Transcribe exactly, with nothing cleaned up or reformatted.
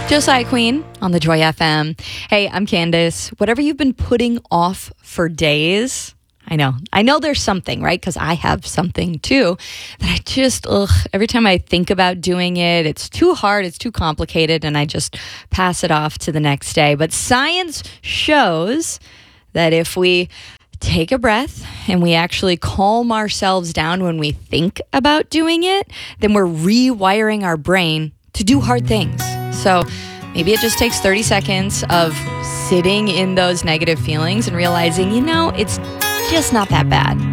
Josiah Queen on the Joy F M. Hey, I'm Candace. Whatever you've been putting off for days, I know. I know there's something, right? Because I have something too that I just, ugh, every time I think about doing it, it's too hard, it's too complicated, and I just pass it off to the next day. But science shows that if we take a breath and we actually calm ourselves down when we think about doing it, then we're rewiring our brain to do hard things. So maybe it just takes thirty seconds of sitting in those negative feelings and realizing, you know, it's just not that bad.